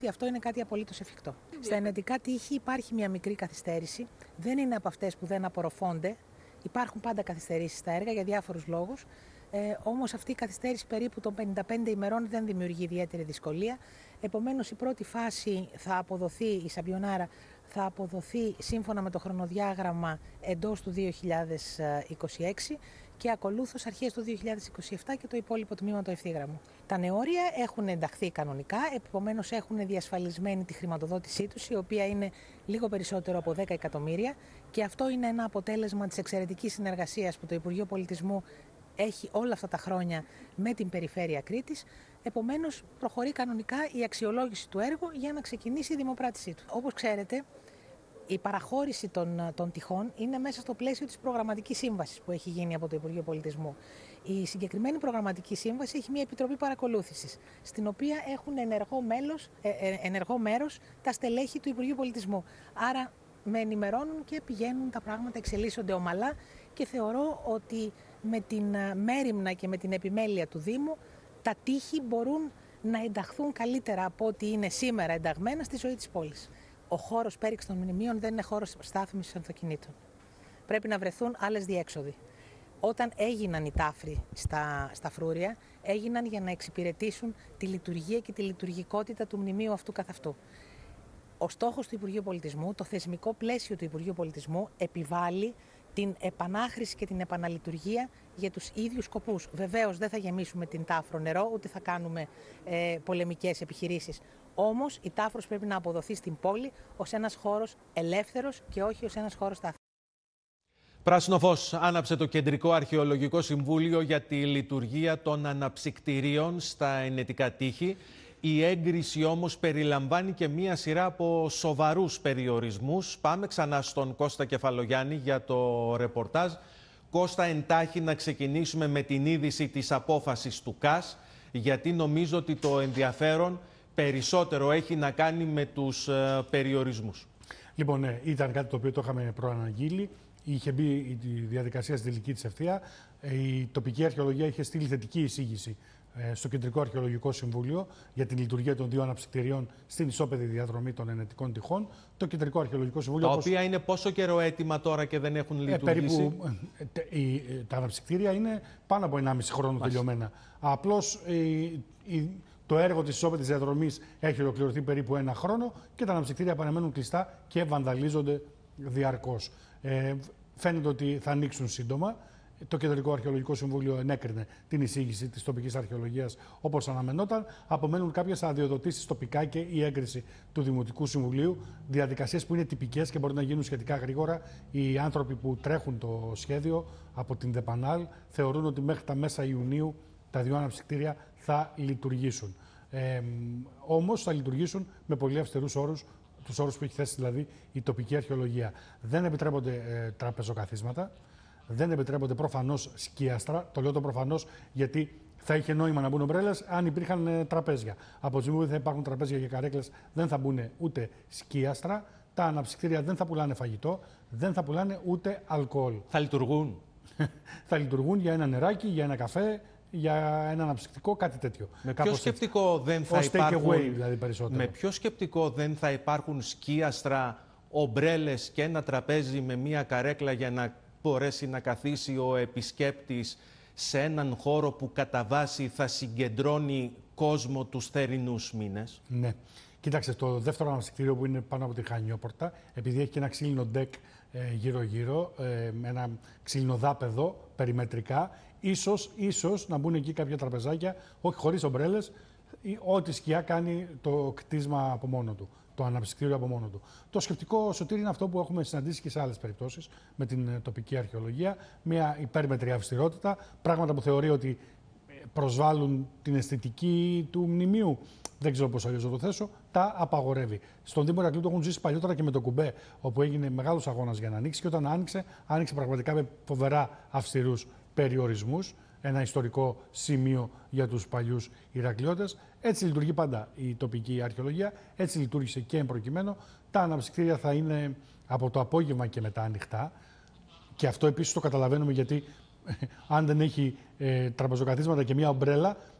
Αυτό είναι κάτι απολύτως εφικτό. Στα ενετικά τείχη υπάρχει μια μικρή καθυστέρηση. Δεν είναι από αυτές που δεν απορροφώνται. Υπάρχουν πάντα καθυστερήσεις στα έργα για διάφορους λόγους. Όμως αυτή η καθυστέρηση περίπου των 55 ημερών δεν δημιουργεί ιδιαίτερη δυσκολία. Επομένως η πρώτη φάση θα αποδοθεί, η Σαμπιονάρα θα αποδοθεί σύμφωνα με το χρονοδιάγραμμα εντός του 2026 και ακολούθως αρχές του 2027 και το υπόλοιπο τμήμα το ευθύγραμμο. Τα νεώρια έχουν ενταχθεί κανονικά, επομένως έχουν διασφαλισμένη τη χρηματοδότησή τους, η οποία είναι λίγο περισσότερο από 10 εκατομμύρια και αυτό είναι ένα αποτέλεσμα της εξαιρετικής συνεργασίας που το Υπουργείο Πολιτισμού έχει όλα αυτά τα χρόνια με την Περιφέρεια Κρήτης. Επομένως, προχωρεί κανονικά η αξιολόγηση του έργου για να ξεκινήσει η δημοπράτησή του. Όπως ξέρετε, η παραχώρηση των τυχών είναι μέσα στο πλαίσιο της προγραμματικής σύμβασης που έχει γίνει από το Υπουργείο Πολιτισμού. Η συγκεκριμένη προγραμματική σύμβαση έχει μια επιτροπή παρακολούθησης, στην οποία έχουν ενεργό μέρος τα στελέχη του Υπουργείου Πολιτισμού. Άρα με ενημερώνουν και πηγαίνουν τα πράγματα, εξελίσσονται ομαλά και θεωρώ ότι με την μέριμνα και με την επιμέλεια του Δήμου τα τείχη μπορούν να ενταχθούν καλύτερα από ό,τι είναι σήμερα ενταγμένα στη ζωή της πόλης. Ο χώρος πέριξ των μνημείων δεν είναι χώρος στάθμισης αυτοκινήτων. Πρέπει να βρεθούν άλλες διέξοδοι. Όταν έγιναν οι τάφροι στα φρούρια, έγιναν για να εξυπηρετήσουν τη λειτουργία και τη λειτουργικότητα του μνημείου αυτού καθ' αυτού. Ο στόχος του Υπουργείου Πολιτισμού, το θεσμικό πλαίσιο του Υπουργείου Πολιτισμού, επιβάλλει την επανάχρηση και την επαναλειτουργία για τους ίδιους σκοπούς. Βεβαίως δεν θα γεμίσουμε την Τάφρο νερό, ούτε θα κάνουμε πολεμικές επιχειρήσεις. Όμως η Τάφρος πρέπει να αποδοθεί στην πόλη ως ένας χώρος ελεύθερος και όχι ως ένας χώρος στάθμης. Πράσινο φως άναψε το Κεντρικό Αρχαιολογικό Συμβούλιο για τη λειτουργία των αναψυκτηρίων στα ενετικά τείχη. Η έγκριση όμως περιλαμβάνει και μία σειρά από σοβαρούς περιορισμούς. Πάμε ξανά στον Κώστα Κεφαλογιάννη για το ρεπορτάζ. Κώστα, εντάχει να ξεκινήσουμε με την είδηση της απόφασης του ΚΑΣ, γιατί νομίζω ότι το ενδιαφέρον περισσότερο έχει να κάνει με τους περιορισμούς. Λοιπόν, ναι, ήταν κάτι το οποίο το είχαμε προαναγγείλει. Είχε μπει η διαδικασία στη τελική της ευθεία. Η τοπική αρχαιολογία είχε στείλει θετική εισήγηση στο Κεντρικό Αρχαιολογικό Συμβούλιο για την λειτουργία των δύο αναψυκτηρίων στην ισόπεδη διαδρομή των ενετικών τυχών. Το Κεντρικό Αρχαιολογικό Συμβούλιο. Τα οποία είναι πόσο καιρό έτοιμα τώρα και δεν έχουν λειτουργήσει? Τα αναψυκτήρια είναι πάνω από 1,5 χρόνο τελειωμένα. Απλώς το έργο της ισόπεδης διαδρομής έχει ολοκληρωθεί περίπου 1 χρόνο και τα αναψυκτήρια παραμένουν κλειστά και βανδαλίζονται διαρκώς. Φαίνεται ότι θα ανοίξουν σύντομα. Το Κεντρικό Αρχαιολογικό Συμβούλιο ενέκρινε την εισήγηση της τοπικής αρχαιολογίας όπως αναμενόταν. Απομένουν κάποιες αδειοδοτήσεις τοπικά και η έγκριση του Δημοτικού Συμβουλίου. Διαδικασίες που είναι τυπικές και μπορεί να γίνουν σχετικά γρήγορα. Οι άνθρωποι που τρέχουν το σχέδιο από την ΔΕΠΑΝΑΛ θεωρούν ότι μέχρι τα μέσα Ιουνίου τα δύο αναψυκτήρια θα λειτουργήσουν. Όμως θα λειτουργήσουν με πολύ αυστηρούς όρους, τους όρους που έχει θέσει δηλαδή η τοπική αρχαιολογία. Δεν επιτρέπονται τραπεζοκαθίσματα. Δεν επιτρέπονται προφανώς σκίαστρα. Το λέω το προφανώς γιατί θα είχε νόημα να μπουν ομπρέλες αν υπήρχαν τραπέζια. Από τη στιγμή που δεν θα υπάρχουν τραπέζια και καρέκλες, δεν θα μπουν ούτε σκίαστρα. Τα αναψυκτήρια δεν θα πουλάνε φαγητό, δεν θα πουλάνε ούτε αλκοόλ. Θα λειτουργούν. Θα λειτουργούν για ένα νεράκι, για ένα καφέ, για ένα αναψυκτικό, κάτι τέτοιο. Με ποιο σκεπτικό δεν θα υπάρχουν, δηλαδή, με ποιο σκεπτικό δεν θα υπάρχουν σκίαστρα, ομπρέλες και ένα τραπέζι με μία καρέκλα για να μπορέσει να καθίσει ο επισκέπτης σε έναν χώρο που κατά βάση θα συγκεντρώνει κόσμο τους θερινούς μήνες? Ναι. Κοίταξε, το δεύτερο αναψυκτήριο που είναι πάνω από τη Χανιόπορτα, επειδή έχει και ένα ξύλινο ντεκ γύρω-γύρω, ένα ξύλινο δάπεδο περιμετρικά, ίσως να μπουν εκεί κάποια τραπεζάκια, όχι χωρίς ομπρέλες, ό,τι σκιά κάνει το κτίσμα από μόνο του. Το αναψυκτήριο από μόνο του. Το σκεπτικό, Σωτήρη, είναι αυτό που έχουμε συναντήσει και σε άλλες περιπτώσεις με την τοπική αρχαιολογία. Μια υπέρμετρη αυστηρότητα, πράγματα που θεωρεί ότι προσβάλλουν την αισθητική του μνημείου. Δεν ξέρω πώς αλλιώς να το θέσω. Τα απαγορεύει. Στον Δήμο Ηρακλείου το έχουν ζήσει παλιότερα και με το Κουμπέ, όπου έγινε μεγάλος αγώνας για να ανοίξει και όταν άνοιξε πραγματικά με φοβερά αυστηρούς περιορισμούς. Ένα ιστορικό σημείο για τους παλιούς Ηρακλειώτες. Έτσι λειτουργεί πάντα η τοπική αρχαιολογία, έτσι λειτουργήσε και εν προκειμένου. Τα αναψυκτήρια θα είναι από το απόγευμα και μετά ανοιχτά. Και αυτό επίσης το καταλαβαίνουμε γιατί αν δεν έχει τραπεζοκαθίσματα και μια ομπρέλα,